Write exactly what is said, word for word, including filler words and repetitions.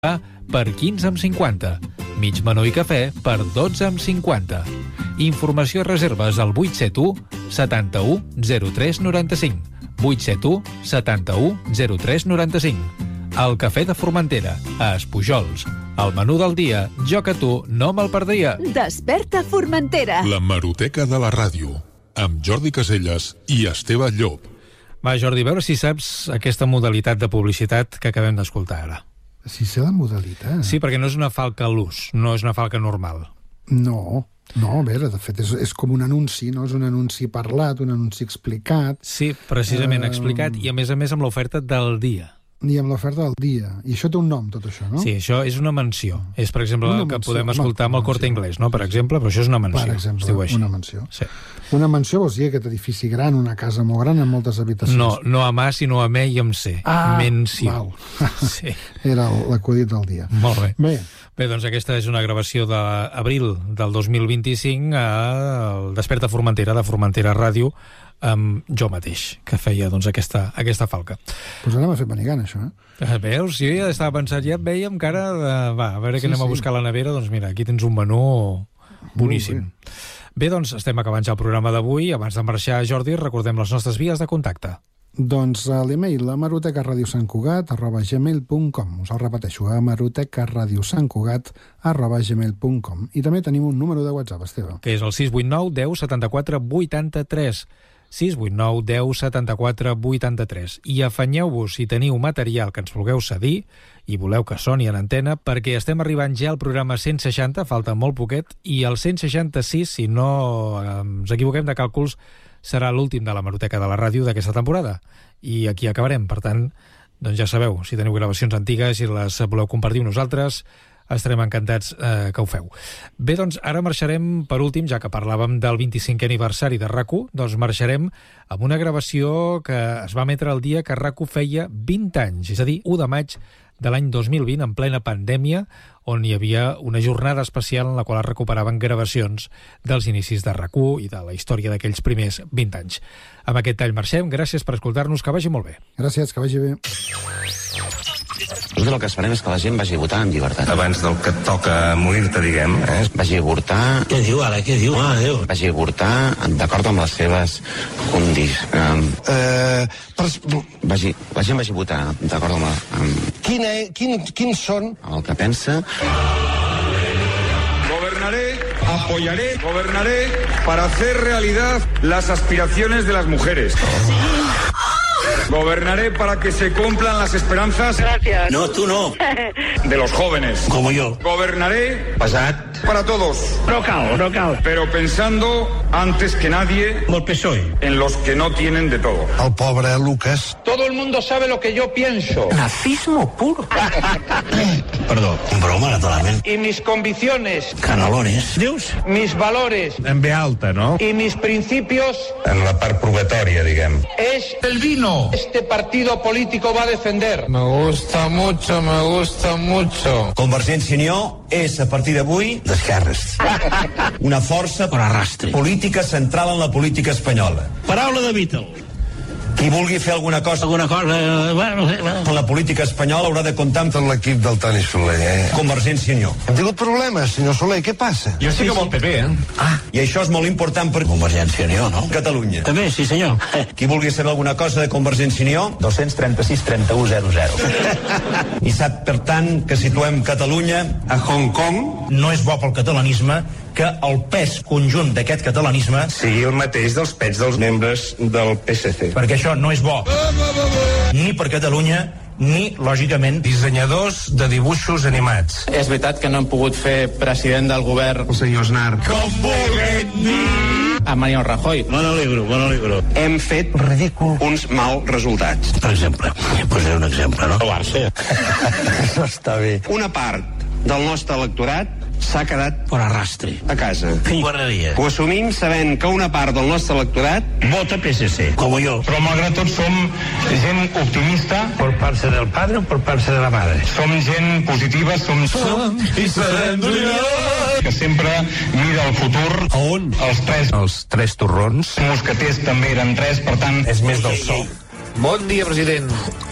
per quinze amb cinquanta. Mig menú i cafè per dotze amb cinquanta. Informació i reserves al vuit set u setanta-u zero tres noranta-cinc. vuit set u setanta-u zero tres noranta-cinc. El Cafè de Formentera, a Espujols. El menú del dia, jo que tu no me'l perdria. Desperta Formentera. La Hemeroteca de la ràdio, amb Jordi Caselles i Esteve Llop. Va, Jordi, a veure si saps aquesta modalitat de publicitat que acabem d'escoltar ara. Si sé la modalitat. Sí, perquè no és una falca a l'ús, no és una falca normal. No, no, a veure, de fet, és, és com un anunci, no? És un anunci parlat, un anunci explicat. Sí, precisament eh, explicat, i a més a més amb l'oferta del dia. I amb l'oferta del dia. I això té un nom, tot això, no? Sí, això és una menció. És, per exemple, el que menció, podem escoltar amb el Corte Inglés, no? Per exemple, però això és una menció. Per exemple, es diu així. una menció. Sí. Una mansió vols dir aquest edifici gran, una casa molt gran amb moltes habitacions. No, no amb A, sinó amb E i amb C. Ah, menció. val. Sí. Era l'acudit del dia. Molt bé. Bé. Bé, doncs aquesta és una gravació d'abril del dos mil vint-i-cinc al Desperta Formentera, de Formentera Ràdio, amb jo mateix, que feia doncs, aquesta, aquesta falca. Doncs pues ara m'ha fet benigant, això, eh? Veus? Sí, ja estava pensant, ja et vèiem que ara, de... va, a veure sí, que anem sí. a buscar la nevera, doncs mira, aquí tens un menú boníssim. Bé, doncs estem acabant ja el programa d'avui. Abans de marxar, Jordi, recordem les nostres vies de contacte. Doncs a l'email hemerotecaradiosantcugat arroba gmail punt com. Us el repeteixo, hemerotecaradiosantcugat arroba gmail punt com. I també tenim un número de WhatsApp, Esteve. Que és el sis vuit nou deu setanta-quatre vuitanta-tres. sis vuit nou deu setanta-quatre vuitanta-tres. I afanyeu-vos si teniu material que ens vulgueu cedir i voleu que soni en antena, perquè estem arribant ja al programa cent seixanta, falta molt poquet, i el cent seixanta-sis, si no ens equivoquem de càlculs, serà l'últim de la Hemeroteca de la ràdio d'aquesta temporada. I aquí acabarem. Per tant, doncs ja sabeu, si teniu gravacions antigues i les voleu compartir amb nosaltres, estarem encantats eh, que ho feu. Bé, doncs ara marxarem, per últim, ja que parlàvem del vint-i-cinquè aniversari de RAC u, doncs marxarem amb una gravació que es va emetre el dia que RAC u feia vint anys, és a dir, u de maig de l'any dos mil vint, en plena pandèmia, on hi havia una jornada especial en la qual es recuperaven gravacions dels inicis de RAC u i de la història d'aquells primers vint anys. Amb aquest tall marxem, gràcies per escoltar-nos, que vagi molt bé. Gràcies, que vagi bé. Nosaltres el que esperem és que la gent vagi a votar amb llibertat. Abans del que et toca morir-te, diguem, eh? Vagi a avortar... Què diu, ara? Què diu? Ah, Déu. Vagi a avortar d'acord amb les seves condicions. Eh... Per... Vagi, la gent vagi a votar d'acord amb, la, amb... Quina, quin, quins són? Amb el que pensa... Gobernaré, apoyaré, gobernaré para hacer realidad las aspiraciones de las mujeres. Sí. Gobernaré para que se cumplan las esperanzas. Gracias. No, tú no. De los jóvenes. Como yo. Gobernaré. Pesat. Para todos. No cal, no cal. Pero pensando antes que nadie. Molt P S O E. En los que no tienen de todo. El pobre Lucas. Todo el mundo sabe lo que yo pienso. Nazismo puro. Perdó, broma, naturalment. Y mis convicciones. Canalones. Dius? Mis valores. En ve alta, no? Y mis principios. En la part probatòria, diguem. Es el vino. Este partido político va a defender. Me gusta mucho, me gusta mucho. Convergència i Unió és, a partir d'avui, d'esquerres. una força per arrastre. política central en la política espanyola. Paraula de Beatle. Qui vulgui fer alguna cosa alguna cosa eh, bueno, bueno. en la política espanyola haurà de comptar amb Tot l'equip del Toni Soler, eh? Convergència i Unió. Hem tingut problemes, senyor Soler, què passa? Jo estic amb el P P, eh? Ah, i això és molt important per Convergència i Unió, no? Catalunya. També, sí senyor. Qui vulgui saber alguna cosa de Convergència i Unió, dos trenta-sis trenta-u zero zero. I sap, per tant, que situem Catalunya A Hong Kong no és bo pel catalanisme que el pes conjunt d'aquest catalanisme, sigui el mateix dels pets dels membres del P S C. perquè això no és bo ni per Catalunya ni, lògicament, Dissenyadors de dibuixos animats. És veritat que no hem pogut fer president del govern El senyor Aznar. com vulguin dir. a Mariano Rajoy. Me n'alegro, me n'alegro. Hem fet Ridícul. uns mals resultats. Per exemple, posaré un exemple, no? El Barça. Això està bé. Una part del nostre electorat s'ha quedat Per arrastre. a casa. Guarderia. Ho assumim sabent que una part del nostre electorat Vota P S C. Como yo. Però malgrat tot som gent optimista. Por parte del padre o por parte de la madre. Som gent positiva, som... Som i serem que sempre mira el futur. A on? Els tres els tres torrons. mosqueters també eren tres, per tant... És més del sol. Bon dia, president.